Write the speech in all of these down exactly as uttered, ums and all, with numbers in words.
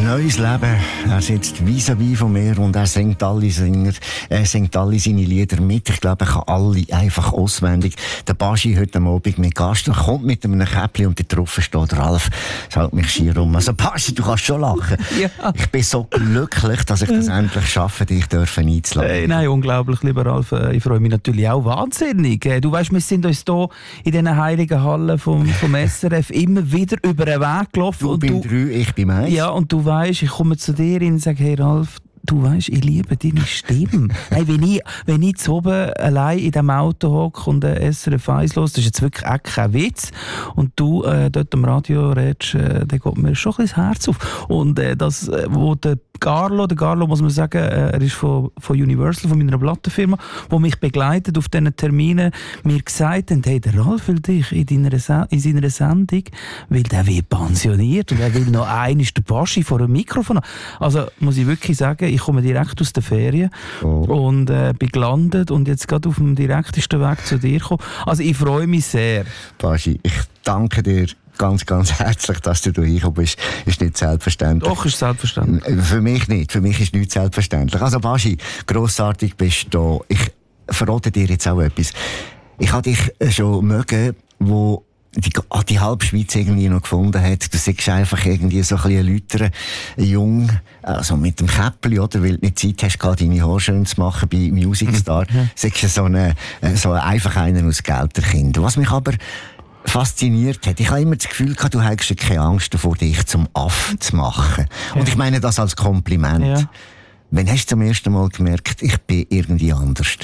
Neues Leben. Er sitzt vis-à-vis von mir und er singt alle, Singer, er singt alle seine Lieder mit. Ich glaube, er kann alle einfach auswendig. Der Baschi heute Abend mit Gast, er kommt mit einem Käppli und da drauf steht Ralf. Das hält mich schier um. Also Baschi, du kannst schon lachen. Ja. Ich bin so glücklich, dass ich das endlich schaffe, dich dürfen einzuladen. Hey, nein, unglaublich, lieber Ralf. Ich freue mich natürlich auch wahnsinnig. Du weißt, wir sind uns hier in diesen heiligen Hallen vom, vom S R F immer wieder über den Weg gelaufen. Du bist drei, ich bin eins. Ja, und du weißt, ich komme zu dir und sage, hey Ralf, du weißt, ich liebe deine Stimme. Hey, wenn ich, wenn ich zu oben allein in diesem Auto hocke und ein S R F eins los, das ist jetzt wirklich auch kein Witz. Und du äh, dort am Radio redest, äh, dann geht mir schon ein bisschen das Herz auf. Und äh, das, äh, wo der Carlo, der Carlo muss man sagen, äh, er ist von, von Universal, von meiner Plattenfirma, der mich begleitet auf diesen Terminen, mir gesagt hat, hey, der Ralf will dich in, deiner Se- in seiner Sendung, weil der wird pensioniert und er will noch einmal den Baschi vor dem Mikrofon haben. Also muss ich wirklich sagen, ich komme direkt aus der Ferien oh. und äh, bin gelandet und jetzt gerade auf dem direktesten Weg zu dir gekommen. Also ich freue mich sehr. Baschi, ich danke dir ganz, ganz herzlich, dass du hier gekommen bist. Ist nicht selbstverständlich. Doch, ist selbstverständlich. Für mich nicht. Für mich ist nichts selbstverständlich. Also Baschi, grossartig bist du da. Ich verrate dir jetzt auch etwas. Ich habe dich schon mögen, wo die, die halbe Schweiz irgendwie noch gefunden hat. Du siehst einfach irgendwie so ein bisschen erläutern, jung, also mit dem Käppli, oder? Weil du nicht Zeit hast, gerade deine Haare schön zu machen bei Music Star. Mhm. Siehst du so, eine, so einfach einen aus Gelterkind. Was mich aber fasziniert hat. Ich habe immer das Gefühl gehabt, du hättest keine Angst davor, dich zum Affen zu machen. Ja. Und ich meine das als Kompliment. Ja. Wann hast du zum ersten Mal gemerkt, ich bin irgendwie anders?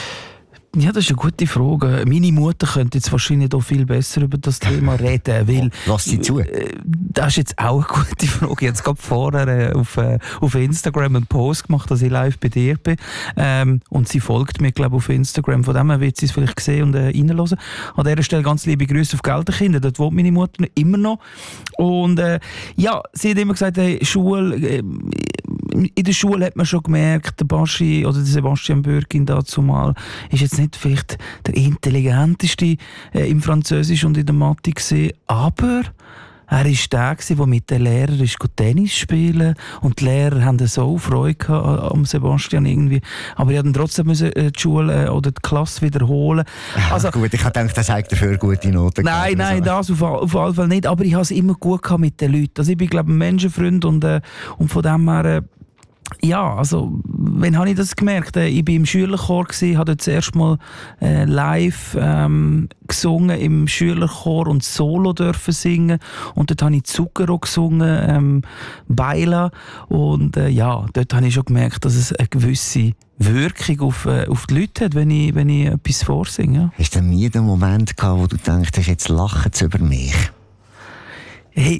Ja, das ist eine gute Frage. Meine Mutter könnte jetzt wahrscheinlich auch viel besser über das Thema reden, weil... Lass sie zu. Das ist jetzt auch eine gute Frage. Ich habe jetzt gerade vorher auf, auf Instagram einen Post gemacht, dass ich live bei dir bin. Ähm, und sie folgt mir, glaube ich, auf Instagram. Von dem her wird sie es vielleicht sehen und äh, reinhören. An dieser Stelle ganz liebe Grüße auf Gelterkinder. Dort wohnt meine Mutter immer noch. Und äh, ja, sie hat immer gesagt, hey, Schule... Äh, in der Schule hat man schon gemerkt, der Baschi oder der Sebastian Bürkin dazu mal ist jetzt nicht vielleicht der intelligenteste äh, im Französisch und in der Mathe gesehen, aber er war der, der mit den Lehrern ist Tennis spielen und die Lehrer haben so Freude am Sebastian irgendwie. Aber ich musste trotzdem die Schule oder die Klasse wiederholen. Also, ja, gut, ich habe gedacht, das zeigt dafür gute Noten. Nein, nein, das auf, auf jeden Fall nicht. Aber ich habe es immer gut gehabt mit den Leuten. Also ich bin, glaube ich, ein Menschenfreund und, äh, und von dem her... Äh, ja, also, wann habe ich das gemerkt? Ich war im Schülerchor, habe dort zuerst mal äh, live ähm, gesungen im Schülerchor und Solo dürfen singen. Und dort habe ich Zucchero gesungen, ähm, Baila. Und äh, ja, dort habe ich schon gemerkt, dass es eine gewisse Wirkung auf, äh, auf die Leute hat, wenn ich, wenn ich etwas vorsinge. Ja. Hast du nie den Moment gehabt, wo du denkst, jetzt lachen sie über mich? Hey...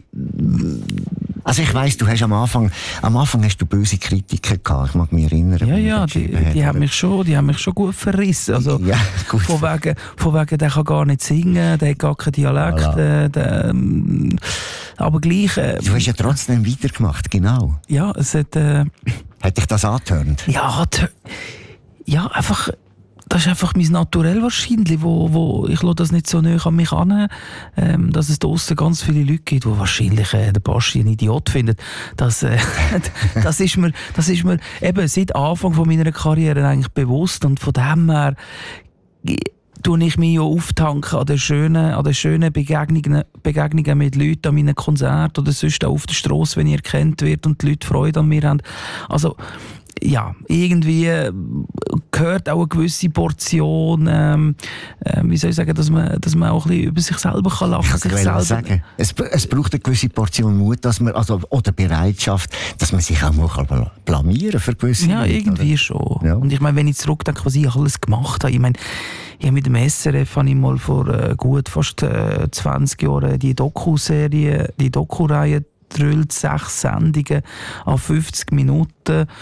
Also ich weiss, du hast am Anfang, am Anfang hast du böse Kritiker gehabt. Ich mag mich erinnern. Ja, ja, die, die haben mich schon, die haben mich schon gut verrissen. Also, ja, gut. Von wegen, von wegen, der kann gar nicht singen, der hat gar keinen Dialekt. Voilà. Der, ähm, aber gleich... Äh, du hast ja trotzdem weitergemacht, genau. Ja, es hat... Äh, hat dich das angetörnt? Ja, t- ja, einfach... Das ist einfach mein Naturell wahrscheinlich, wo, wo ich lasse das nicht so nahe an mich an, ähm, dass es draussen ganz viele Leute gibt, die wahrscheinlich äh, den Baschi einen Idiot finden. Das, äh, das, ist mir, das ist mir eben seit Anfang von meiner Karriere eigentlich bewusst und von dem her tue ich mich ja auftanken an den schönen, an den schönen Begegnungen, Begegnungen mit Leuten an meinen Konzerten oder sonst auch auf der Strasse, wenn ich erkannt wird und die Leute Freude an mir haben. Also ja, irgendwie gehört auch eine gewisse Portion, ähm, äh, wie soll ich sagen, dass man, dass man auch ein bisschen über sich selber kann lachen kann. Ich kann sagen, es, es braucht eine gewisse Portion Mut, dass man, also, oder Bereitschaft, dass man sich auch mal blamieren kann für gewisse Ja, Leute, irgendwie oder? Schon. Ja. Und ich meine, wenn ich zurückdenke, was ich alles gemacht habe, ich meine, ich habe mit dem S R F habe ich mal vor äh, gut fast äh, zwanzig Jahren die Doku-Serie, die Doku-Reihe drüllt, sechs Sendungen an fünfzig Minuten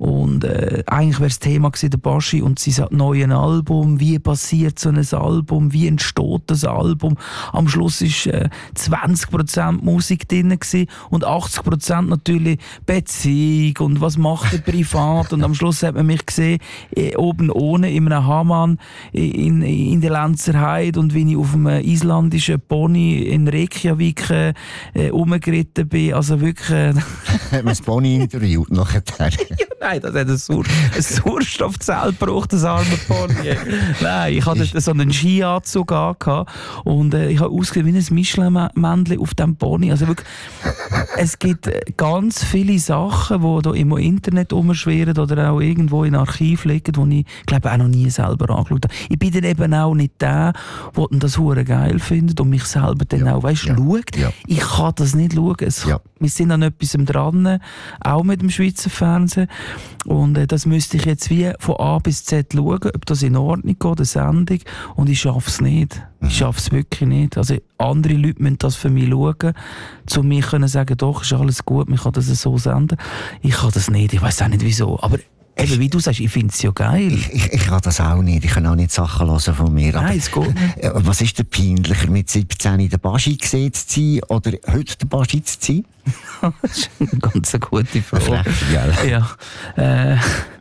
und äh, eigentlich wäre das Thema gewesen, der Baschi und sein neues Album, wie passiert so ein Album, wie entsteht das Album. Am Schluss war äh, zwanzig Prozent Musik drin gewesen und achtzig Prozent natürlich Beziehung und was macht er privat und am Schluss hat man mich gesehen, äh, oben ohne in einem Hammann in, in der Lenzer Heide und wie ich auf einem islandischen Pony in Reykjavik äh, rumgeritten bin, also wirklich... Äh, hat man das Pony interviewt nachher? Ja, nein, das hat ein, Sauer, ein Sauerstoffzelt gebraucht, das arme Pony. Nein, ich hatte so einen Skianzug an und äh, ich habe ausgesehen wie ein Michelin-Männchen auf diesem Pony. Also wirklich, es gibt ganz viele Sachen, die da im Internet rumschwirren oder auch irgendwo in Archiv liegen, die ich glaube auch noch nie selber angeschaut habe. Ich bin dann eben auch nicht der, der das hure geil findet und mich selber dann ja, auch, weißt, ja, schaut. Ja. Ich kann das nicht schauen. Es, ja. Wir sind an etwas dran, auch mit dem Schweizer Fernsehen. Und äh, das müsste ich jetzt wie von A bis Z schauen, ob das in Ordnung geht, eine Sendung. Und ich schaffe es nicht. Mhm. Ich schaffe es wirklich nicht. Also andere Leute müssen das für mich schauen, zu mir können sagen, doch, ist alles gut, man kann das so senden. Ich kann das nicht, ich weiß auch nicht wieso. Aber eben, wie du sagst, ich finde es ja geil. Ich, ich, ich kann das auch nicht. Ich kann auch nicht Sachen hören von mir. Nein, es geht nicht. Was ist denn peinlicher, mit siebzehn den Baschi gesehen zu sein oder heute den Baschi zu sein? Das ist eine ganz gute Frage. Frech, ja. Äh,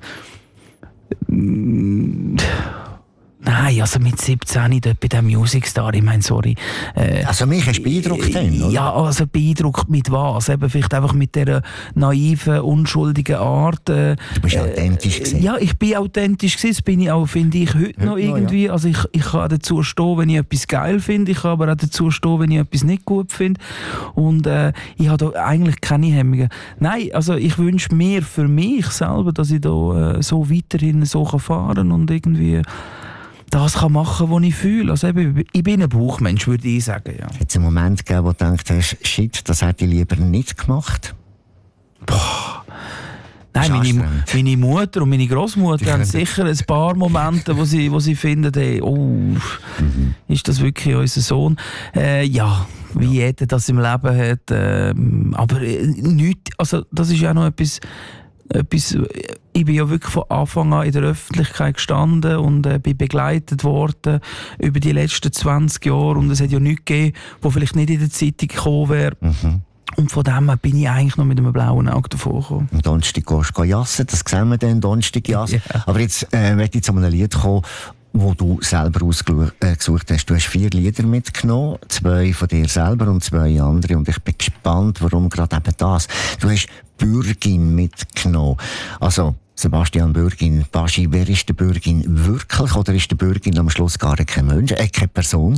Nein, also mit siebzehn dort bei dem Music Star, ich meine, sorry. Äh, also mich hast du beeindruckt dann, oder? Ja, also beeindruckt mit was? Eben vielleicht einfach mit dieser naiven, unschuldigen Art. Äh, du bist authentisch gewesen. Ja, ich bin authentisch gewesen, das bin ich auch, finde ich, heute, heute noch irgendwie. Noch, ja. Also ich, ich kann dazu stehen, wenn ich etwas geil finde, ich kann aber auch dazu stehen, wenn ich etwas nicht gut finde. Und äh, ich habe da eigentlich keine Hemmungen. Nein, also ich wünsche mir für mich selber, dass ich da äh, so weiterhin so kann fahren und irgendwie das kann machen, was ich fühle. Also eben, ich bin ein Bauchmensch, würde ich sagen. Ja. Hat es einen Moment gegeben, wo du gedacht hast, shit, das hätte ich lieber nicht gemacht? Boah. Nein, meine, meine Mutter und meine Großmutter haben sicher ein paar Momente, wo sie, wo sie finden, hey, oh, mhm. ist das wirklich unser Sohn? Äh, ja, wie ja. jeder das im Leben hat. Äh, aber äh, nichts, also das ist ja noch etwas, etwas, ich bin ja wirklich von Anfang an in der Öffentlichkeit gestanden und äh, bin begleitet worden über die letzten zwanzig Jahre und es hat ja nichts gegeben, wo vielleicht nicht in der Zeitung gekommen wäre. Mhm. Und von dem her bin ich eigentlich noch mit einem blauen Auge davor gekommen. Am Donnerstag gehst du jassen, das sehen wir dann, Donnerstag jassen. Yeah. Aber jetzt äh, möchte ich zu einem Lied kommen, wo du selber ausgesucht hast. Du hast vier Lieder mitgenommen, zwei von dir selber und zwei andere. Und ich bin gespannt, warum gerade eben das. Du hast Bürgin mitgenommen. Also, Sebastian Bürgin, Baschi, wer ist der Bürgin wirklich? Oder ist der Bürgin am Schluss gar kein Mensch, äh, keine Person?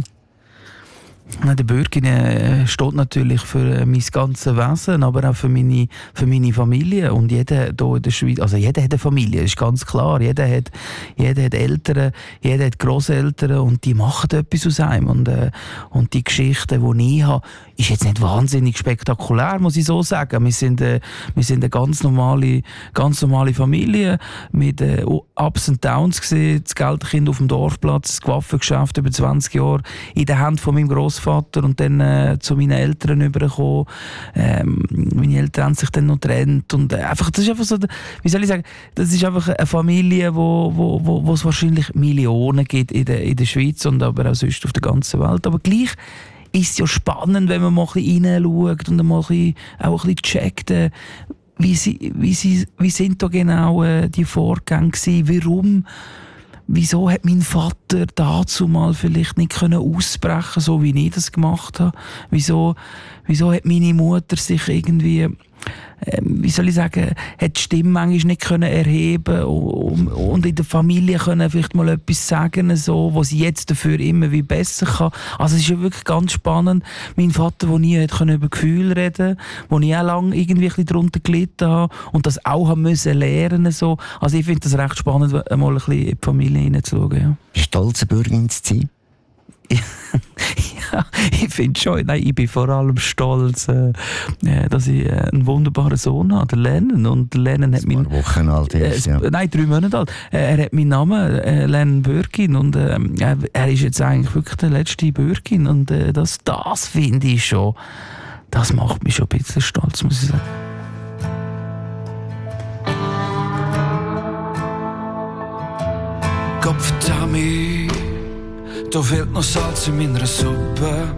Der Bürgin äh, steht natürlich für äh, mein ganzes Wesen, aber auch für meine, für meine Familie. Und jeder hier in der Schweiz, also jeder hat eine Familie, ist ganz klar. Jeder hat, jeder hat Eltern, jeder hat Grosseltern und die machen etwas aus einem. Und, äh, und die Geschichte, die ich habe, ist jetzt nicht wahnsinnig spektakulär, muss ich so sagen. Wir sind, äh, wir sind eine ganz normale, ganz normale Familie mit äh, Ups und Downs gesehen. Das Geldkind auf dem Dorfplatz, das Waffengeschäft über zwanzig Jahre in der Hand von meinem Grossvater und dann äh, zu meinen Eltern übergekommen. Ähm, meine Eltern haben sich dann noch getrennt und äh, einfach, das ist einfach so, wie soll ich sagen, das ist einfach eine Familie, wo, wo, wo, wo es wahrscheinlich Millionen gibt in der, in der Schweiz und aber auch sonst auf der ganzen Welt. Aber gleich ist es ja spannend, wenn man mal ein bisschen reinschaut und mal ein bisschen, auch ein bisschen checkt, äh, wie, sie, wie, sie, wie sind da genau äh, die Vorgänge gewesen, warum, wieso hat mein Vater dazu mal vielleicht nicht können ausbrechen, so wie ich das gemacht habe, wieso, wieso hat meine Mutter sich irgendwie, ähm, wie soll ich sagen, hat die Stimme manchmal nicht können erheben und, und in der Familie können vielleicht mal etwas sagen, so, was sie jetzt dafür immer wie besser kann. Also es ist ja wirklich ganz spannend. Mein Vater, der nie hat können über Gefühle reden, wo ich auch lange irgendwie ein bisschen darunter gelitten habe und das auch haben müssen lernen. So. Also ich finde das recht spannend, mal ein bisschen in die Familie hineinzuschauen. Ja. Bist du stolz, eine Bürgerin zu sein? Ja, ich finde schon, nein, ich bin vor allem stolz, äh, dass ich äh, einen wunderbaren Sohn habe, den Lennon. Und der Lennon hat mein, Wochen alt ist, äh, ja. Nein, drei Monate alt. Äh, er hat meinen Namen, äh, Lennon Bürgin, und äh, er ist jetzt eigentlich wirklich der letzte Bürgin. Und äh, das, das finde ich schon, das macht mich schon ein bisschen stolz, muss ich sagen. da fehlt noch Salz in meiner Suppe.